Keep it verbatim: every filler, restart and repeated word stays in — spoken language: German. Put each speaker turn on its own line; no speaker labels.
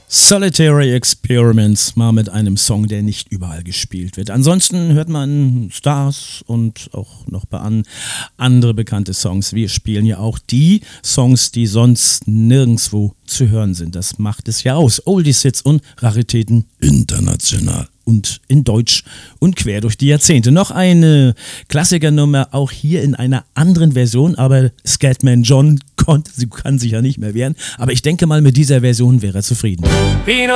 Solitary Experiments, mal mit einem Song, der nicht überall gespielt wird. Ansonsten hört man Stars und auch noch bei an andere bekannte Songs. Wir spielen ja auch die Songs, die sonst nirgendwo zu hören sind. Das macht es ja aus. Oldies, Hits und Raritäten international und in Deutsch und quer durch die Jahrzehnte. Noch eine Klassikernummer, auch hier in einer anderen Version, aber Scatman John konnte, sie kann sich ja nicht mehr wehren, aber ich denke mal, mit dieser Version wäre er zufrieden.
Pino